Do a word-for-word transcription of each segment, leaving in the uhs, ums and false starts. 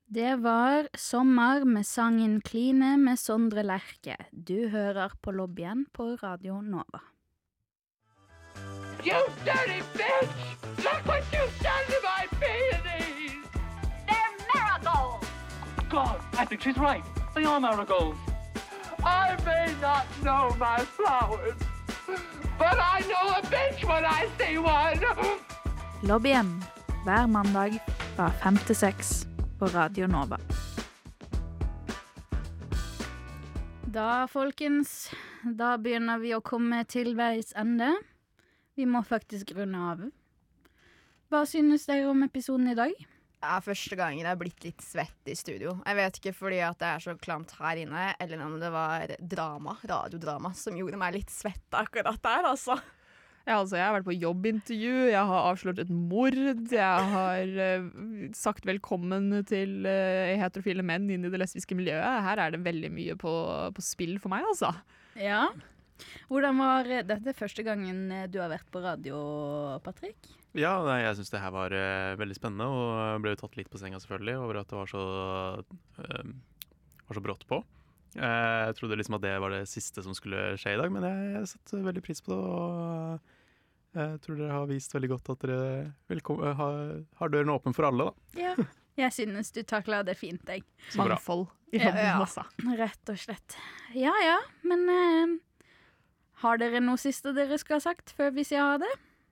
Det var sommer med sangen Kline med Sondre Lerche. Du hører på lobbyen på Radio Nova. You dirty bitch! Look what you've done to my peonies! They're marigolds! God, I think she's right. They are marigolds. I may not know my flowers, but I know a bitch when I see one. Lobbyen, hver mandag fra fem til seks på Radio Nova. Da, folkens, da begynner vi å komme til veis ende. Vi må faktisk runde av. Hva synes dere om episoden i dag? Ja, første gangen jeg har blitt litt svett i studio. Jeg vet ikke fordi at det er så klamt her inne, eller om det var drama, radiodrama, som gjorde meg litt svett akkurat der, altså. Ja, altså, jeg har vært på jobbintervju, jeg har avslørt et mord, jeg har uh, sagt velkommen til uh, heterofile menn inn i det lesbiske miljøet. Her er det veldig mye på, på spill for meg, altså. Ja. Hvordan var dette første gangen du har vært på radio, Patrick? Ja, nei, jeg synes det her var uh, veldig spennende, og ble jo tatt litt på senga selvfølgelig, over at det var så, uh, var så brått på. Uh, jeg trodde liksom at det var det siste som skulle skje i dag, men jeg, jeg setter veldig pris på det, og jeg tror dere har vist veldig godt at dere velkom- uh, har, har døren åpen for alle, da. Ja, jeg synes du takler det fint, jeg. Mangfold i jobben, ja, ja. altså. Rett og slett. Ja, ja, men uh, har dere noe siste dere skal ha sagt før vi sier ha det?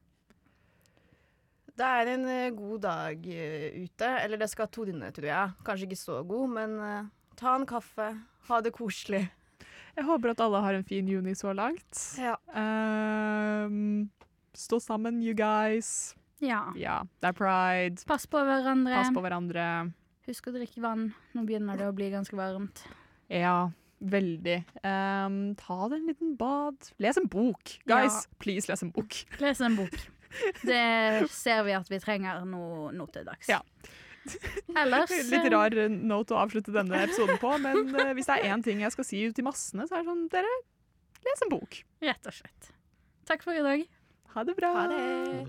Det er en uh, god dag uh, ute, eller det skal tordne, tror jeg. Kanskje ikke så god, men uh, ta en kaffe, ha det koselig. Jeg håper at alle har en fin juni så langt. Ja. Um, stå sammen, you guys. Ja. Ja, det er pride. Pass på hverandre. Pass på hverandre. Husk å drikke vann. Nå begynner det å bli ganske varmt. Ja, veldig. Um, ta deg en liten bad. Les en bok. Guys, Ja. please les en bok. Les en bok. Det ser vi at vi trenger nå, nå til dags. Ja. Ellers Litt rar note å avslutte denne episoden på, men uh, hvis det er en ting jeg skal si ut til massene, så er det sånn, dere, les en bok. Rett og slett. Takk for i dag. Ha det bra. Ha det.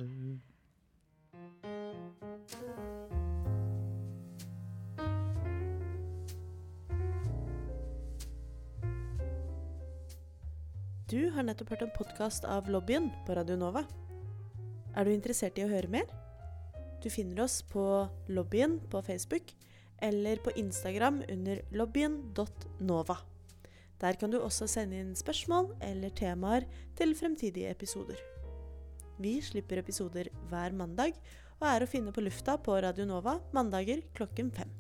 Du har nettopp hørt en podcast av Lobbyen på Radio Nova. Er du interessert i å høre mer? Du finner oss på Lobbyen på Facebook eller på Instagram under lobbyen punktum nova. Der kan du også sende inn spørsmål eller temaer til fremtidige episoder. Vi slipper episoder hver mandag og er å finne på lufta på Radio Nova mandager klokken fem.